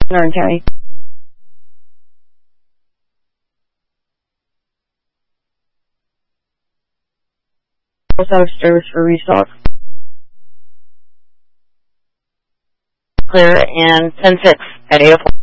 Orange County. Also have service for restock. Clear and 10-6 at 804.